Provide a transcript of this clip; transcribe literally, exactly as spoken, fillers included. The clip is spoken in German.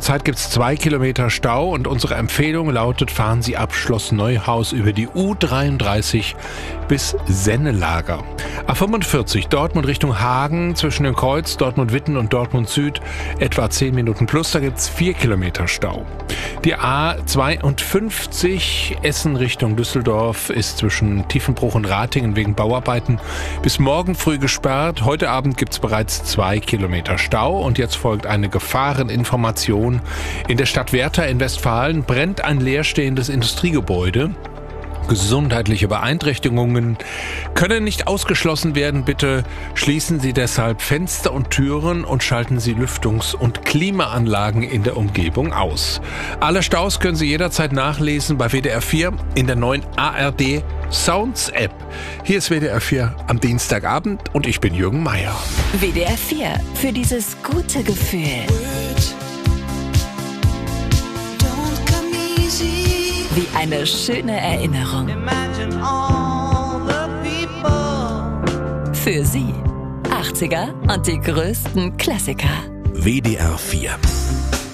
Zurzeit gibt es zwei Kilometer Stau und unsere Empfehlung lautet, fahren Sie ab Schloss Neuhaus über die U dreiunddreißig bis Sennelager. A fünfundvierzig Dortmund Richtung Hagen zwischen dem Kreuz Dortmund-Witten und Dortmund Süd etwa zehn Minuten plus, da gibt es vier Kilometer Stau. Die A zweiundfünfzig Essen Richtung Düsseldorf ist zwischen Tiefenbruch und Ratingen wegen Bauarbeiten bis morgen früh gesperrt. Heute Abend gibt es bereits zwei Kilometer Stau und jetzt folgt eine Gefahreninformation. In der Stadt Werther in Westfalen brennt ein leerstehendes Industriegebäude. Gesundheitliche Beeinträchtigungen können nicht ausgeschlossen werden. Bitte schließen Sie deshalb Fenster und Türen und schalten Sie Lüftungs- und Klimaanlagen in der Umgebung aus. Alle Staus können Sie jederzeit nachlesen bei W D R vier in der neuen A R D Sounds App. Hier ist W D R vier am Dienstagabend und ich bin Jürgen Meier. W D R vier für dieses gute Gefühl. Wie eine schöne Erinnerung. Für Sie. achtziger und die größten Klassiker. W D R vier